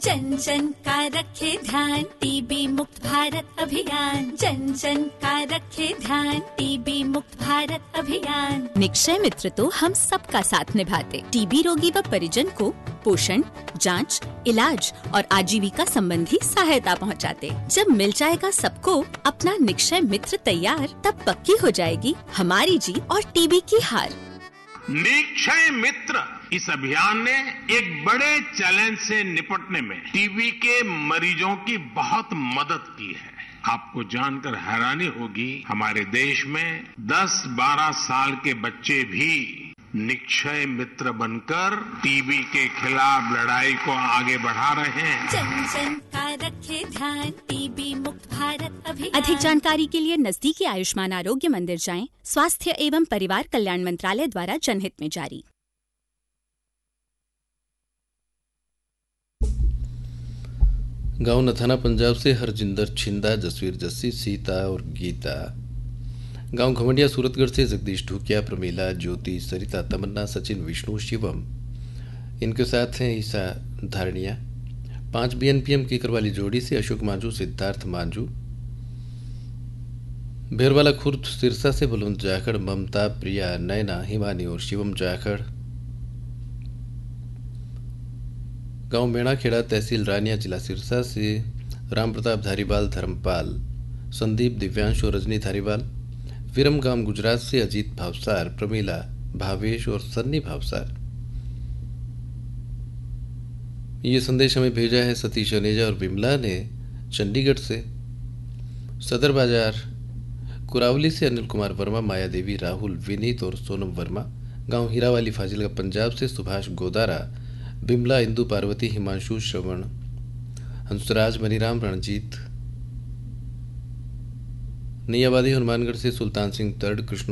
जन जन का रखे ध्यान, टीबी मुक्त भारत अभियान। जन जन का रखे ध्यान, टीबी मुक्त भारत अभियान। निक्षय मित्र तो हम सबका साथ निभाते। टीबी रोगी व परिजन को पोषण, जांच, इलाज और आजीविका संबंधी सहायता पहुंचाते। जब मिल जाएगा सबको अपना निक्षय मित्र तैयार, तब पक्की हो जाएगी हमारी जीत और टीबी की हार। निक्षय मित्र इस अभियान ने एक बड़े चैलेंज से निपटने में टीबी के मरीजों की बहुत मदद की है। आपको जानकर हैरानी होगी, हमारे देश में 10-12 साल के बच्चे भी निक्षय मित्र बनकर टीबी के खिलाफ लड़ाई को आगे बढ़ा रहे हैं। जन जन का रखे ध्यान, टीबी मुक्त भारत अभियान। अधिक जानकारी के लिए नजदीकी आयुष्मान आरोग्य मंदिर जाएं। स्वास्थ्य एवं परिवार कल्याण मंत्रालय द्वारा जनहित में जारी। गांव नथाना पंजाब से हरजिंदर छिंदा, जसवीर जस्सी, सीता और गीता। गांव घमंडिया सूरतगढ़ से जगदीश ढूकिया, प्रमीला, ज्योति, सरिता, तमन्ना, सचिन, विष्णु, शिवम। इनके साथ हैं ईसा धारणिया। 5 BNPM की करवाली जोड़ी से अशोक मांझू, सिद्धार्थ मांझू। भेरवाला खुर्द सिरसा से बलवंत जाखड़, ममता, प्रिया, नैना, हिमानी और शिवम जाखड़। गांव मेणाखेड़ा तहसील रानिया, जिला सिरसा से राम प्रताप धारीवाल, धर्मपाल, संदीप, दिव्यांश और रजनी धारीवाल। विरमगाम गुजरात से अजीत भावसार, प्रमीला, भावेश और सन्नी भावसार। ये संदेश हमें भेजा है सतीश अनेजा और विमला ने चंडीगढ़ से। सदर बाजार कुरावली से अनिल कुमार वर्मा, माया देवी, राहुल, विनीत और सोनम वर्मा। गांव हीरावाली फाजिलका पंजाब से सुभाष गोदारा, बिमला, इंदु, पार्वती, हिमांशु, श्रवण, हंसराज, मनीराम, रणजीत। नैयाबादी हनुमानगढ़ से सुल्तान सिंह तर्ड, कृष्ण